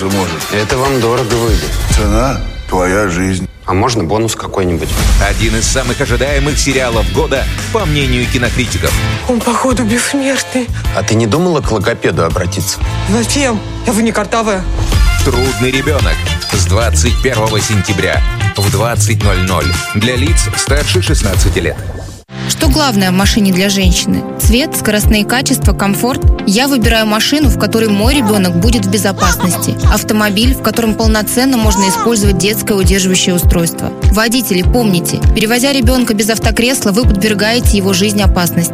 может. Это вам дорого выйдет. Цена – твоя жизнь. А можно бонус какой-нибудь? Один из самых ожидаемых сериалов года, по мнению кинокритиков. Он, походу, бессмертный. А ты не думала к логопеду обратиться? Зачем? Вы не картавая. «Трудный ребенок» с 21 сентября в 20:00 для лиц старше 16 лет. Что главное в машине для женщины? Цвет, скоростные качества, комфорт? Я выбираю машину, в которой мой ребенок будет в безопасности. Автомобиль, в котором полноценно можно использовать детское удерживающее устройство. Водители, помните, перевозя ребенка без автокресла, вы подвергаете его жизни опасности.